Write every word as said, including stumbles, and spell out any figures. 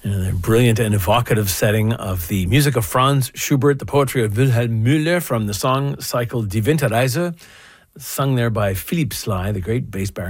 A brilliant and evocative setting of the music of Franz Schubert, the poetry of Wilhelm Müller from the song cycle Die Winterreise, sung there by Philipp Sly, the great bass baritone.